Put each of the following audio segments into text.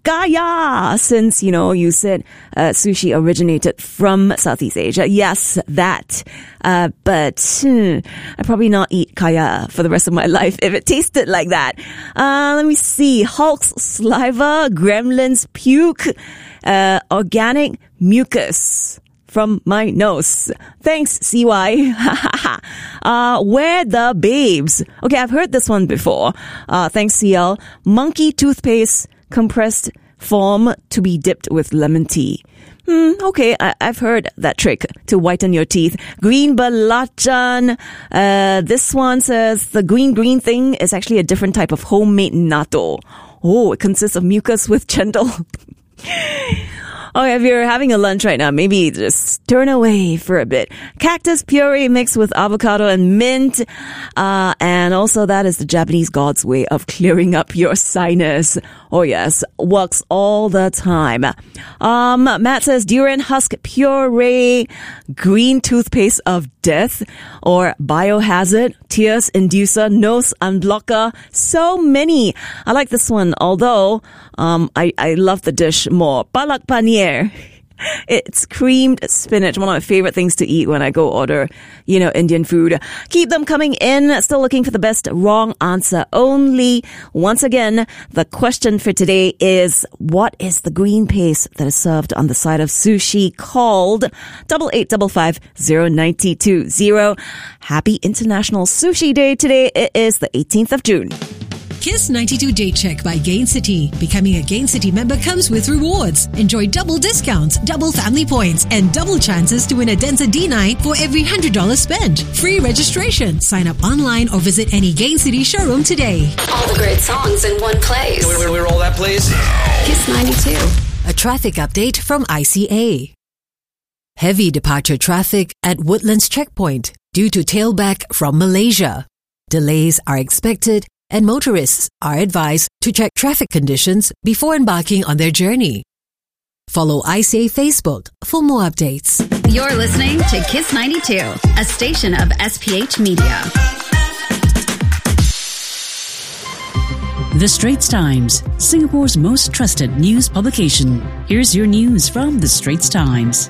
Kaya, since, you said sushi originated from Southeast Asia. Yes, that. But I'd probably not eat kaya for the rest of my life if it tasted like that. Let me see. Hulk's saliva, gremlin's puke, organic mucus from my nose. Thanks, CY. Where the babes? Okay, I've heard this one before. Thanks, CL. Monkey toothpaste, compressed form to be dipped with lemon tea. Okay, I've heard that trick to whiten your teeth. Green belacan. This one says the green thing is actually a different type of homemade natto. Oh, it consists of mucus with chendol. Oh, if you're having a lunch right now, maybe just turn away for a bit. Cactus puree mixed with avocado and mint. And also that is the Japanese God's way of clearing up your sinus. Oh yes, works all the time. Matt says durian husk puree, green toothpaste of death, or biohazard, tears inducer, nose unblocker. So many. I like this one, although I love the dish more. Palak paneer. It's creamed spinach, one of my favorite things to eat when I go order, Indian food. Keep them coming in. Still looking for the best wrong answer only. Once again, the question for today is, what is the green paste that is served on the side of sushi called? 88550920. Happy International Sushi Day today. It is the 18th of June. Kiss 92 Day Check by Gain City. Becoming a Gain City member comes with rewards. Enjoy double discounts, double family points, and double chances to win a Denza D9 for every $100 spent. Free registration. Sign up online or visit any Gain City showroom today. All the great songs in one place. Can we roll that, please? Kiss 92. A traffic update from ICA. Heavy departure traffic at Woodlands Checkpoint due to tailback from Malaysia. Delays are expected, and motorists are advised to check traffic conditions before embarking on their journey. Follow ICA Facebook for more updates. You're listening to Kiss 92, a station of SPH Media. The Straits Times, Singapore's most trusted news publication. Here's your news from The Straits Times.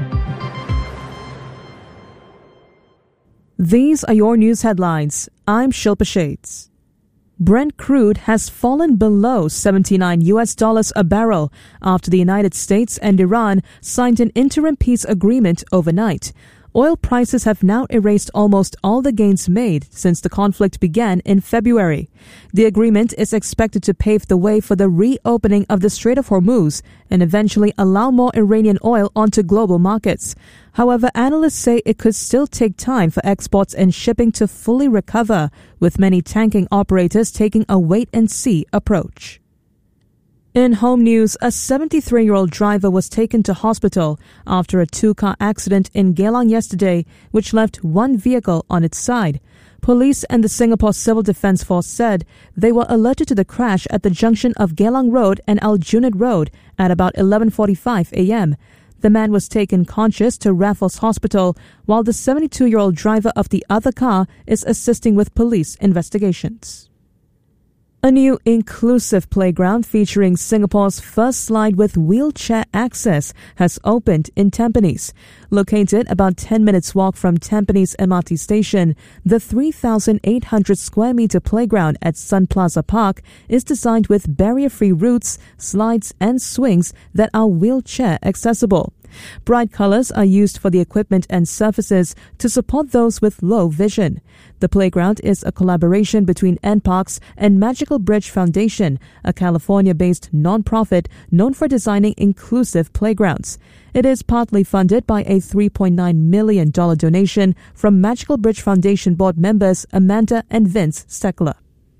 These are your news headlines. I'm Shilpa Shades. Brent crude has fallen below $79 a barrel after the United States and Iran signed an interim peace agreement overnight. Oil prices have now erased almost all the gains made since the conflict began in February. The agreement is expected to pave the way for the reopening of the Strait of Hormuz and eventually allow more Iranian oil onto global markets. However, analysts say it could still take time for exports and shipping to fully recover, with many tanking operators taking a wait-and-see approach. In home news, a 73-year-old driver was taken to hospital after a two-car accident in Geylang yesterday, which left one vehicle on its side. Police and the Singapore Civil Defence Force said they were alerted to the crash at the junction of Geylang Road and Al Junid Road at about 11:45 a.m. The man was taken conscious to Raffles Hospital, while the 72-year-old driver of the other car is assisting with police investigations. A new inclusive playground featuring Singapore's first slide with wheelchair access has opened in Tampines. Located about 10 minutes walk from Tampines MRT station, the 3,800 square meter playground at Sun Plaza Park is designed with barrier-free routes, slides and swings that are wheelchair accessible. Bright colors are used for the equipment and surfaces to support those with low vision. The playground is a collaboration between NParks and Magical Bridge Foundation, a California-based non-profit known for designing inclusive playgrounds. It is partly funded by a $3.9 million donation from Magical Bridge Foundation board members Amanda and Vince Steckler.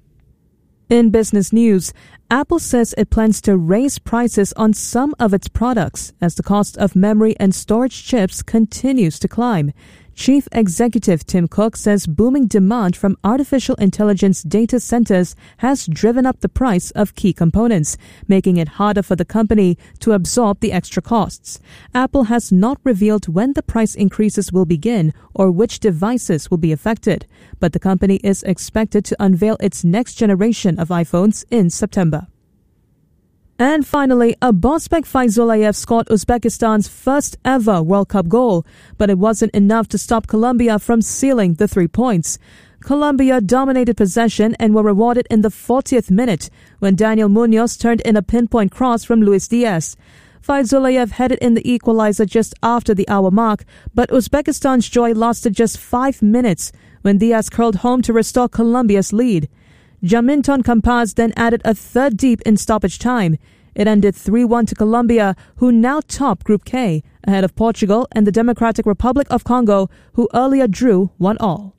In business news, Apple says it plans to raise prices on some of its products as the cost of memory and storage chips continues to climb. Chief Executive Tim Cook says booming demand from artificial intelligence data centers has driven up the price of key components, making it harder for the company to absorb the extra costs. Apple has not revealed when the price increases will begin or which devices will be affected, but the company is expected to unveil its next generation of iPhones in September. And finally, Bozbek Faizullayev scored Uzbekistan's first ever World Cup goal, but it wasn't enough to stop Colombia from sealing the 3 points. Colombia dominated possession and were rewarded in the 40th minute when Daniel Munoz turned in a pinpoint cross from Luis Diaz. Faizullayev headed in the equalizer just after the hour mark, but Uzbekistan's joy lasted just 5 minutes when Diaz curled home to restore Colombia's lead. Jaminton Campas then added a third deep in stoppage time. It ended 3-1 to Colombia, who now top Group K, ahead of Portugal and the Democratic Republic of Congo, who earlier drew 1-1.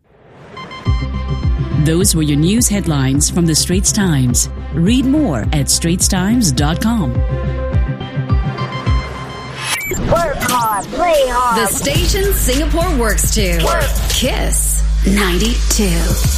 Those were your news headlines from the Straits Times. Read more at straitstimes.com. Work hard, play hard. The station Singapore works to. Work. Kiss 92.